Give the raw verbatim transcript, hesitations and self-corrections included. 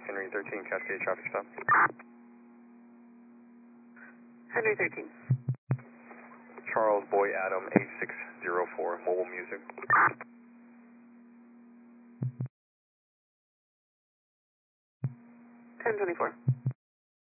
Henry thirteen, Cascade traffic stop. Henry thirteen. Charles Boy Adam eight six zero four, mobile music. ten twenty-four.